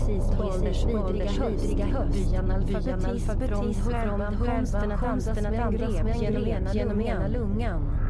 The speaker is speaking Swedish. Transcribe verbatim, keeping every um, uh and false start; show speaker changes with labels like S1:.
S1: Bollners vidriga höst, byanalfabetism från konsten att andas med en grep genom ena lungan.